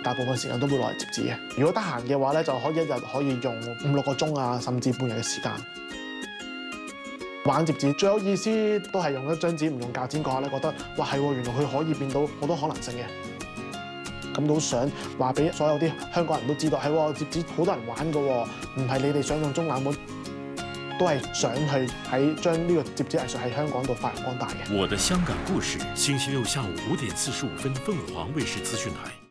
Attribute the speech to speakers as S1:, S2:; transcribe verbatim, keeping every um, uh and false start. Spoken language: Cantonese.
S1: 大部分時間都會攞嚟摺紙嘅。如果得閒嘅話咧，就可以一日可以用五六個鐘啊，甚至半日嘅時間。玩摺紙最有意思都係用一張紙唔用鉸剪嗰下咧，覺得哇係喎，原來佢可以變到好多可能性嘅。咁都想話俾所有啲香港人都知道，係喎，摺紙好多人玩㗎喎，唔係你哋想象中冷門，都係想去喺將呢個摺紙藝術喺香港度發揚光大嘅。
S2: 我的香港故事，星期六下午五點四十五分，鳳凰衛視資訊台。